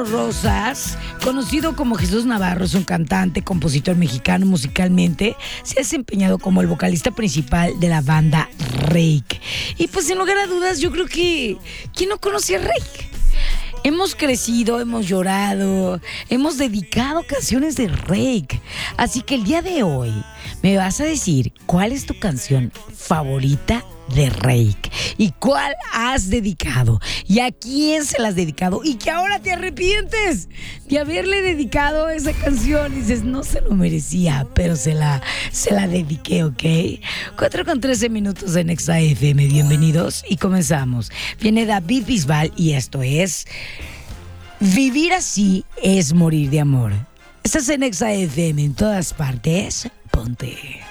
Rosas, conocido como Jesús Navarro, es un cantante, compositor mexicano. Musicalmente se ha desempeñado como el vocalista principal de la banda Reik. Y pues sin lugar a dudas, yo creo que ¿quién no conoce a Reik? Hemos crecido, hemos llorado, hemos dedicado canciones de Reik. Así que el día de hoy me vas a decir cuál es tu canción favorita de Reik y cuál has dedicado y a quién se la has dedicado y que ahora te arrepientes de haberle dedicado esa canción. Dices, no se lo merecía, pero se la dediqué, ¿ok? 4:13 en Exa FM. Bienvenidos y comenzamos. Viene David Bisbal y esto es Vivir así es morir de amor. Estás en Exa FM, en todas partes. Ponte.